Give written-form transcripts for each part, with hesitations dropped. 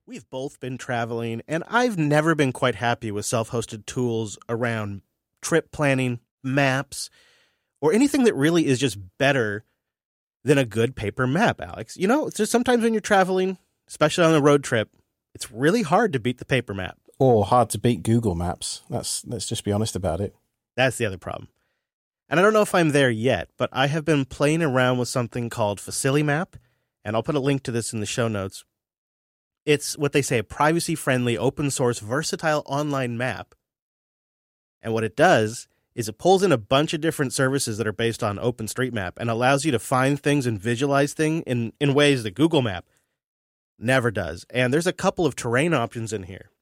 We've both been traveling, and I've never been quite happy with self-hosted tools around trip planning, maps, or anything that really is just better than a good paper map, Alex. You know, it's just sometimes when you're traveling, especially on a road trip, it's really hard to beat the paper map. Or hard to beat Google Maps. Let's just be honest about it. That's the other problem. And I don't know if I'm there yet, but I have been playing around with something called FaciliMap, and I'll put a link to this in the show notes. It's what they say, a privacy-friendly, open-source, versatile online map. And what it does is it pulls in a bunch of different services that are based on OpenStreetMap and allows you to find things and visualize things in ways that Google Map never does. And there's a couple of terrain options in here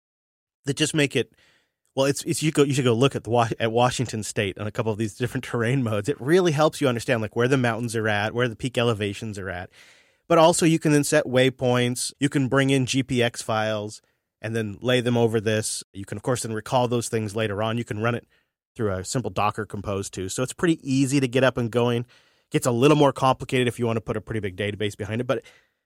that just make it, well, you should go look at Washington State on a couple of these different terrain modes. It really helps you understand like where the mountains are at, where the peak elevations are at. But also you can then set waypoints. You can bring in GPX files and then lay them over this. You can, of course, then recall those things later on. You can run it through a simple Docker Compose too. So it's pretty easy to get up and going. Gets a little more complicated if you want to put a pretty big database behind it, but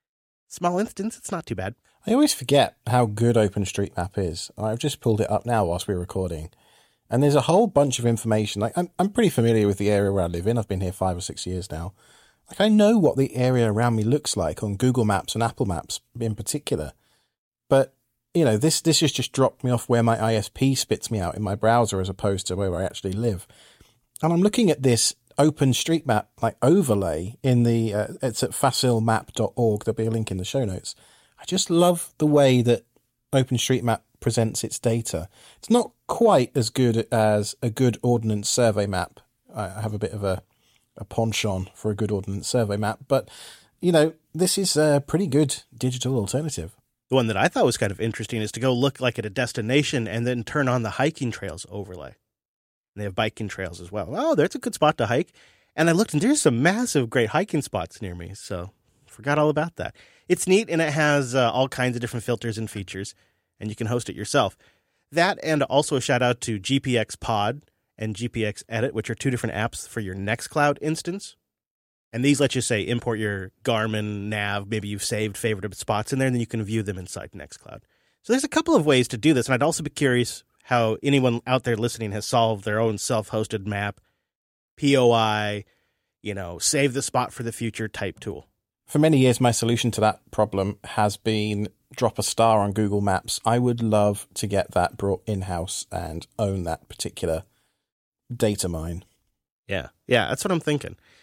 small instance, it's not too bad. I always forget how good OpenStreetMap is. I've just pulled it up now whilst we're recording. And there's a whole bunch of information. Like I'm pretty familiar with the area where I live in. I've been here 5 or 6 years now. Like I know what the area around me looks like on Google Maps and Apple Maps in particular. But, you know, this has just dropped me off where my ISP spits me out in my browser as opposed to where I actually live. And I'm looking at this OpenStreetMap like overlay in the, it's at facilmap.org. There'll be a link in the show notes. I just love the way that OpenStreetMap presents its data. It's not quite as good as a good Ordnance Survey map. I have a bit of a penchant for a good Ordnance Survey map, but, you know, this is a pretty good digital alternative. The one that I thought was kind of interesting is to go look like at a destination and then turn on the hiking trails overlay. And they have biking trails as well. Oh, there's a good spot to hike. And I looked and there's some massive great hiking spots near me. So forgot all about that. It's neat, and it has all kinds of different filters and features, and you can host it yourself. That, and also a shout out to GPX Pod and GPX Edit, which are two different apps for your Nextcloud instance. And these let you, say, import your Garmin nav. Maybe you've saved favorite spots in there, and then you can view them inside Nextcloud. So there's a couple of ways to do this, and I'd also be curious how anyone out there listening has solved their own self-hosted map, POI, save the spot for the future type tool. For many years, my solution to that problem has been drop a star on Google Maps. I would love to get that brought in-house and own that particular data mine. Yeah, that's what I'm thinking.